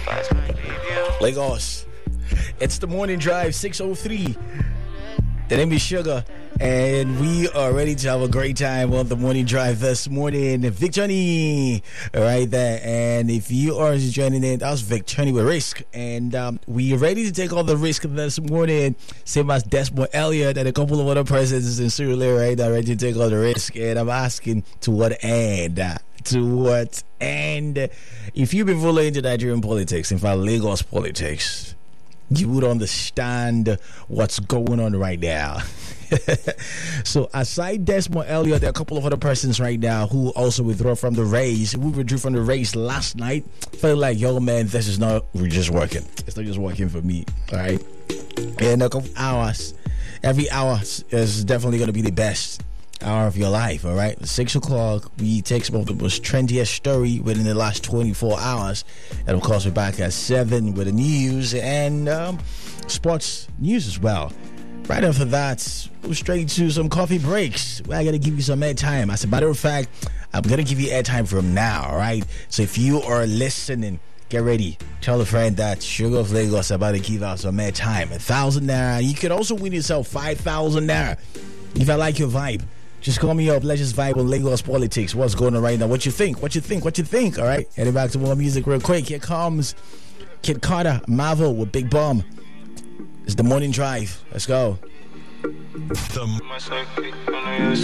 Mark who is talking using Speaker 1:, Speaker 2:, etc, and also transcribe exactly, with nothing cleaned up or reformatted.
Speaker 1: Lagos. It's the morning drive, six oh three. The name is Sugar, and we are ready to have a great time on the morning drive this morning. Vic Johnny, right there. And if you are just joining in, that's Vic Johnny with Risk. And um, we are ready to take all the risk this morning. Same as Desmond Elliott and a couple of other persons in Surulere, right now, ready to take all the risk. And I'm asking, to what end? To what end? If you've been following the Nigerian politics, in fact, Lagos politics, you would understand what's going on right now. So aside Desmond Elliott, there are a couple of other persons right now who also withdraw from the race. Who withdrew from the race last night. Felt like, yo man, this is not just working. It's not just working for me. All right. In a couple hours, every hour is definitely going to be the best hour of your life. All right, six o'clock we take some of the most trendiest story within the last twenty-four hours, and of course we're back at seven with the news and um, sports news as well. Right after that, we'll straight to some coffee breaks. We're gonna give you some airtime. As a matter of fact, I'm gonna give you airtime from now. All right, so if you are listening, get ready. Tell a friend that Sugar of Lagos is about to give out some airtime. A thousand naira. You could also win yourself five thousand naira if I like your vibe. Just call me up. Let's just vibe on Lagos politics. What's going on right now? What you think? What you think? What you think? All right. Heading back to more music real quick. Here comes Kid Carter, Marvel with Big Bomb. It's the morning drive. Let's go. The